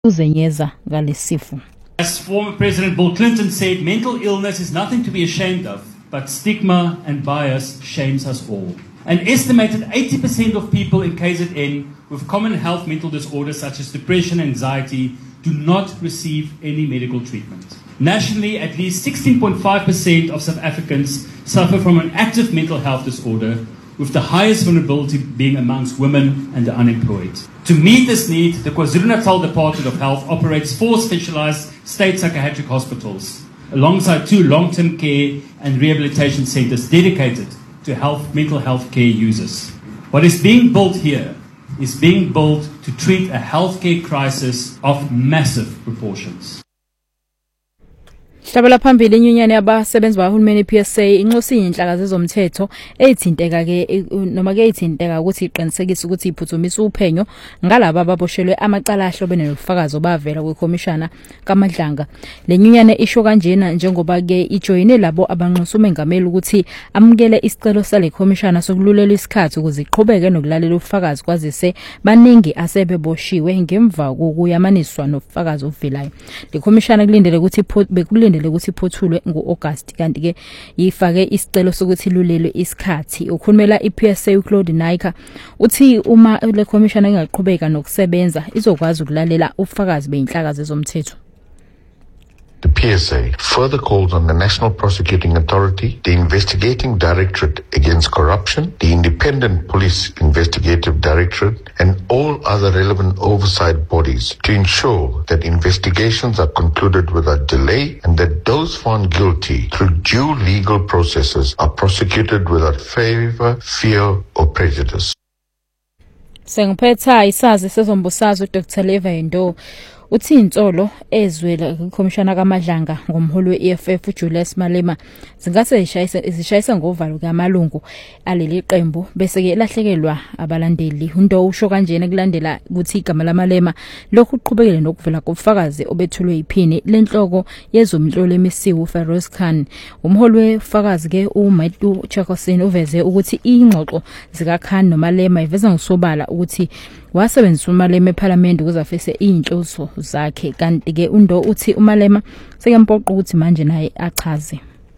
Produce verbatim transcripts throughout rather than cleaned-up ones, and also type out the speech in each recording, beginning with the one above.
uzenyeza ngalesifo. As former President Bill Clinton said, mental illness is nothing to be ashamed of, but stigma and bias shames us all. An estimated eighty percent of people in K Z N with common health mental disorders such as depression and anxiety do not receive any medical treatment. Nationally, at least sixteen point five percent of South Africans suffer from an active mental health disorder, with the highest vulnerability being amongst women and the unemployed. To meet this need, the KwaZulu-Natal Department of Health operates four specialized state psychiatric hospitals, alongside two long-term care and rehabilitation centers dedicated to health, mental health care users. What is being built here is being built to treat a healthcare crisis of massive proportions. Hlabela phambili inyunyane yabasebenzi bahulumeni P S A inxosile inhlaka zezomthetho ezithinteka ke noma ke ezithinteka ukuthi iqinisekise ukuthi iphuthumisa uphenyo ngalabo ababoshelwe amacala ahlobene nobufakazi obavela kwekomishana kaMadlanga. Le nyunyane isho kanjena njengoba ke ijoyine labo abanxusa umengameli ukuthi amukele isicelo sale komishana sokululela isikhathi ukuze iqhubeke nokulalela ubufakazi kwazise baningi asebeboshiwe ngemva kokuyamaniswa nobufakazi ovelayo. Le komishana kulindele ukuthi bekulindele ukuthi iphothulwe ngo-August kanti ke yifake isicelo sokuthi lulelwe isikhathi. Ukhulumela i-P S A uClaude Naika uthi uma le commission ingaqhubeka nokusebenza izokwazi ukulalela ubufakazi beinhlaka zezomthetho. The P S A further calls on the National Prosecuting Authority, the Investigating Directorate Against Corruption, the Independent Police Investigative Directorate, and all other relevant oversight bodies to ensure that investigations are concluded without delay and that those found guilty through due legal processes are prosecuted without favor, fear, or prejudice. Sengiphetha isazi sezombusazwe Doctor Levendo uthi insolo ezwela ikomishana kaMadlanga ngomholi we-E F F uJulius Malema zingase zishayise zishayisa ngovalo kamalungu aleli qembu bese ke lahlekelwa abalandeli. Undo usho kanjena kulandela ukuthi igama laMalema lokhu uqhubekele nokuvela kobufakazi obethulwe iphini lenhloko yezomhlolo emisiwe uFeroz Khan. Umholi wefakazi ke uMaitu Chakosin uveze ukuthi ingxoxo zika Khan noMalema iveza ngosobala ukuthi wasebenzisa uMalema eParliament ukuze afese inhloso zakhe kanti ke undo uthi uMalema sekempoqa ukuthi manje naye achaze.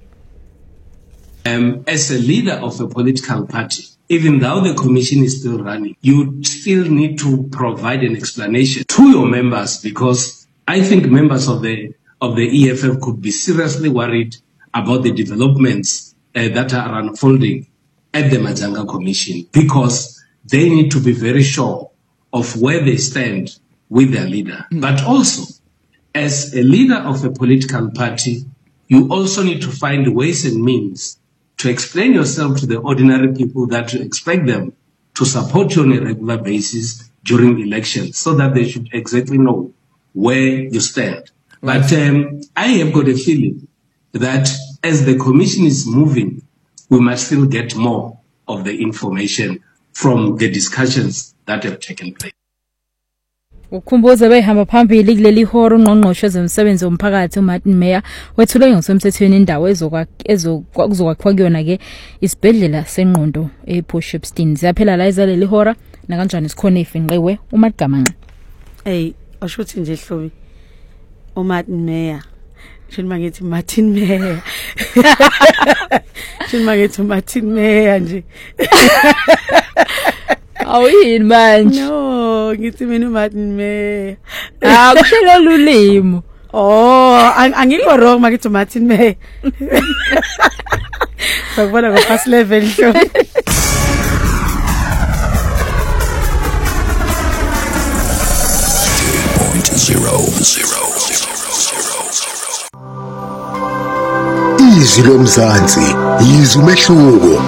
Um, as a leader of a political party, even though the commission is still running, you still need to provide an explanation to your members, because I think members of the of the E F F could be seriously worried about the developments uh, that are unfolding at the Madlanga Commission, because they need to be very sure of where they stand with their leader. Mm. But also, as a leader of a political party, you also need to find ways and means to explain yourself to the ordinary people that you expect them to support you on a regular basis during elections, so that they should exactly know where you stand. Right. But um, I have got a feeling that as the commission is moving, we must still get more of the information from the discussions that have taken place. Ukhumbuza behamba phambili kuleli horo ungqongqoshe zemsebenzi womphakathi uMartin Meyer wethule ngosemthethweni indawo ezokwakuzokwakhiwa kuyona ke isibhedlela sengqondo ePortshepstone. Siyaphela la izaleli hora na kanjani sikhona ifinqiwe uMagamanqa. Hey, ashuthi nje Hlobi uMartin Meyer. Shini mangithi Martin Meyer. Shini mangithi Martin Meyer nje. Awuyini manje? No, ngithi mina uMartin Meyer. Ah, kushela lulimo. Oh, angikho wrong makithi uMartin Meyer. Sakubona ngo first level show. zero zero Izwi lomzansi, izwi umehluko.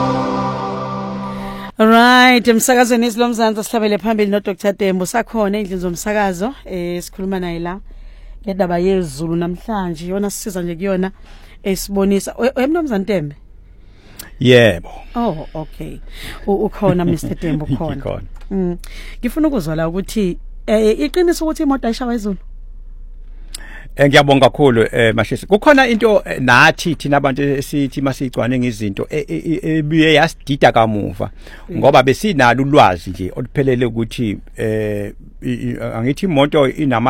Right, emsakazweni izwi lomzansi sihlabele phambili no Doctor Tembo sakhona endlini zomsakazo eh sikhuluma naye la ngendaba yezulu namhlanje yona sisiza nje kuyona esibonisa emnomzana Tembe. Yebo. Oh, okay. Ukhona Mister Tembo khona. Mm. Ngifuna ukuzwa la ukuthi eh iqiniso ukuthi imoto ayishawa izulu. Eh ngiyabonga kakhulu eh Mashisi. Kukhona into nathi thina abantu esithi masicwane ngezinto ebuye yasidida kamuva ngoba besinalo ulwazi nje oluphelele ukuthi eh angithi imoto inama